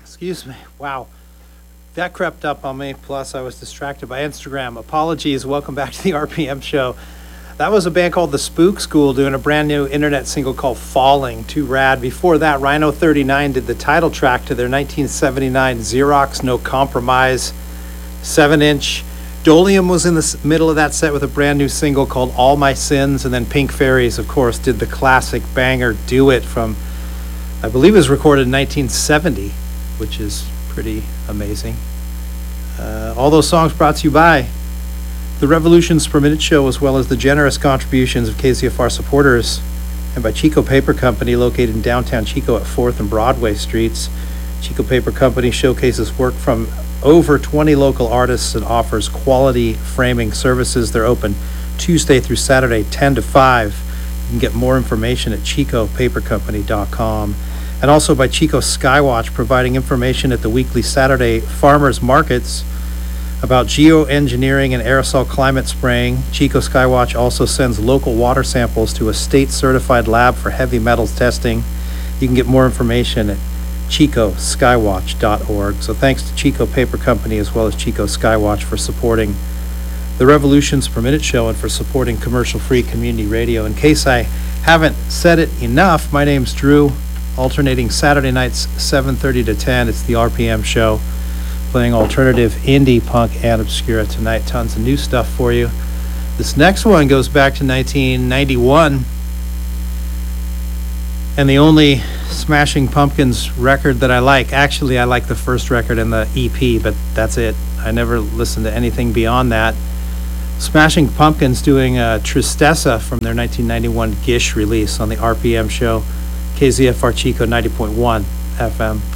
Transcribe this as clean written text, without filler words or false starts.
Excuse me. Wow. That crept up on me. Plus, I was distracted by Instagram. Apologies. Welcome back to the RPM show. That was a band called The Spook School doing a brand new internet single called Falling. Too rad. Before that, Rhino 39 did the title track to their 1979 Xerox No Compromise 7-inch. Dolium was in the middle of that set with a brand new single called All My Sins. And then Pink Fairies, of course, did the classic banger Do It from, I believe it was recorded in 1970, which is pretty amazing. All those songs brought to you by the Revolutions Per Minute Show, as well as the generous contributions of KZFR supporters, and by Chico Paper Company, located in downtown Chico at 4th and Broadway Streets. Chico Paper Company showcases work from over 20 local artists and offers quality framing services. They're open Tuesday through Saturday, 10 to 5. You can get more information at chicopapercompany.com. And also by Chico Skywatch, providing information at the weekly Saturday farmers markets about geoengineering and aerosol climate spraying. Chico Skywatch also sends local water samples to a state-certified lab for heavy metals testing. You can get more information at chicoskywatch.org. So thanks to Chico Paper Company as well as Chico Skywatch for supporting the Revolutions Per Minute Show and for supporting commercial-free community radio. In case I haven't said it enough, my name's Drew. Alternating Saturday nights, 7:30 to 10. It's the RPM show, playing alternative, indie, punk, and obscura tonight. Tons of new stuff for you. This next one goes back to 1991, and the only Smashing Pumpkins record that I like. Actually, I like the first record and the EP, but that's it. I never listened to anything beyond that. Smashing Pumpkins doing Tristessa from their 1991 Gish release on the RPM show. KZFR Chico 90.1 FM.